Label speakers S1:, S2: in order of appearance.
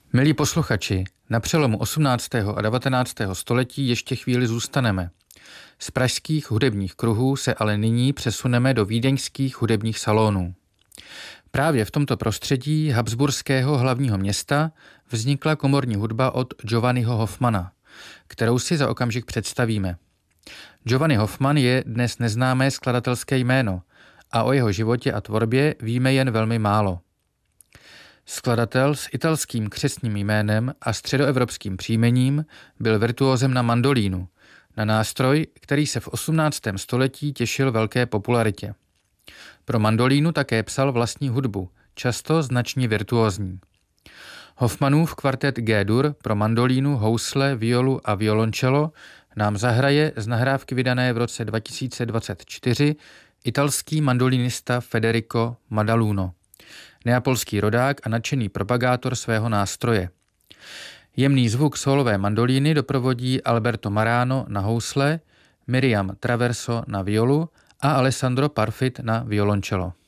S1: Milí posluchači, na přelomu 18. a 19. století ještě chvíli zůstaneme. Z pražských hudebních kruhů se ale nyní přesuneme do vídeňských hudebních salonů. Právě v tomto prostředí habsburského hlavního města vznikla komorní hudba od Giovanniho Hoffmanna, kterou si za okamžik představíme. Giovanni Hoffmann je dnes neznámé skladatelské jméno a o jeho životě a tvorbě víme jen velmi málo. Skladatel s italským křestním jménem a středoevropským příjmením byl virtuózem na mandolínu, na nástroj, který se v 18. století těšil velké popularitě. Pro mandolínu také psal vlastní hudbu, často značně virtuózní. Hoffmannův kvartet G-dur pro mandolínu, housle, violu a violoncello nám zahraje z nahrávky vydané v roce 2024 italský mandolinista Federico Maddaluno, neapolský rodák a nadšený propagátor svého nástroje. Jemný zvuk sólové mandolíny doprovodí Alberto Marano na housle, Miriam Traverso na violu a Alessandro Parfit na violoncello.